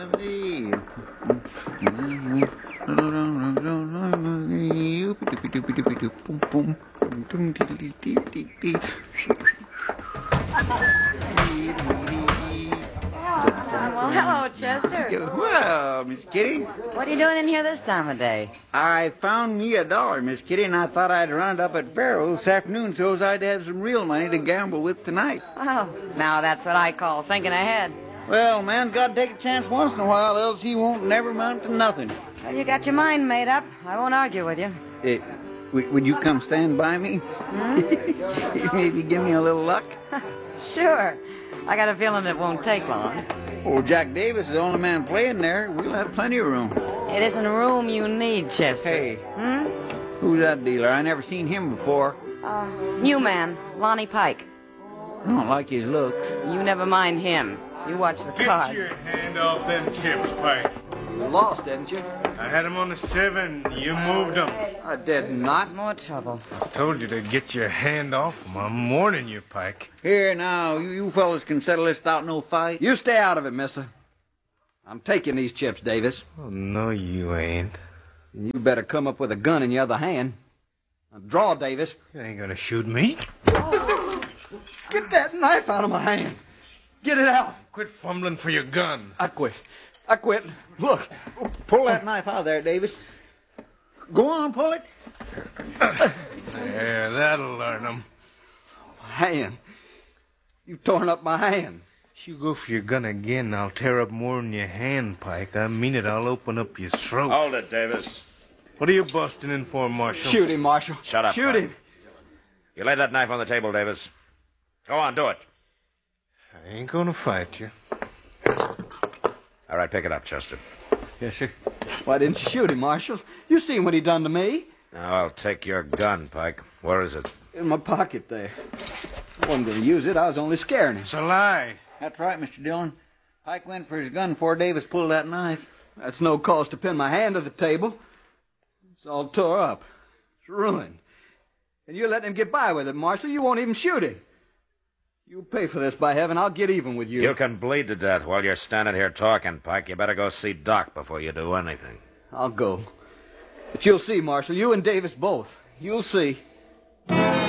Hey. Well, hello, Chester. Well, Miss Kitty, What are you doing in here this time of day? I found me $1, Miss Kitty, and I thought I'd run it up at Barrow this afternoon so's I'd have some real money to gamble with tonight. Oh, now that's what I call thinking ahead. Well, man's got to take a chance once in a while, else he won't never amount to nothing. Well, you got your mind made up. I won't argue with you. Would you come stand by me? Maybe give me a little luck? Sure. I got a feeling it won't take long. Oh, Jack Davis is the only man playing there. We'll have plenty of room. It isn't room you need, Chester. Hey, who's that dealer? I never seen him before. New man, Lonnie Pike. I don't like his looks. You never mind him. You watch the cards. Get your hand off them chips, Pike. You lost, didn't you? I had them on the 7. You moved them. I did not. More trouble. Told you to get your hand off 'em. I'm warning you, Pike. Here now, you fellas can settle this without no fight. You stay out of it, mister. I'm taking these chips, Davis. Oh, no, you ain't. And you better come up with a gun in your other hand. Now draw, Davis. You ain't gonna shoot me. Get that knife out of my hand. Get it out. Quit fumbling for your gun. I quit. I quit. Look. Pull that knife out of there, Davis. Go on, pull it. Yeah, that'll learn 'em. My hand. You've torn up my hand. If you go for your gun again, I'll tear up more than your hand, Pike. I mean it, I'll open up your throat. Hold it, Davis. What are you busting in for, Marshal? Shoot him, Marshal. Shut up, Shoot Pike. him. You lay that knife on the table, Davis. Go on, do it. I ain't gonna fight you. All right, pick it up, Chester. Yes, sir. Why didn't you shoot him, Marshal? You seen what he done to me. Now, I'll take your gun, Pike. Where is it? In my pocket there. I wasn't going to use it. I was only scaring him. It's a lie. That's right, Mr. Dillon. Pike went for his gun before Davis pulled that knife. That's no cause to pin my hand to the table. It's all tore up. It's ruined. And you're letting him get by with it, Marshal. You won't even shoot him. You'll pay for this, by heaven. I'll get even with you. You can bleed to death while you're standing here talking, Pike. You better go see Doc before you do anything. I'll go. But you'll see, Marshal. You and Davis both. You'll see.